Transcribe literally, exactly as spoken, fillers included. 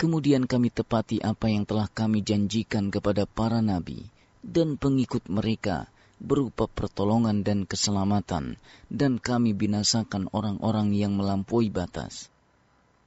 Kemudian kami tepati apa yang telah kami janjikan kepada para nabi dan pengikut mereka berupa pertolongan dan keselamatan, dan kami binasakan orang-orang yang melampaui batas.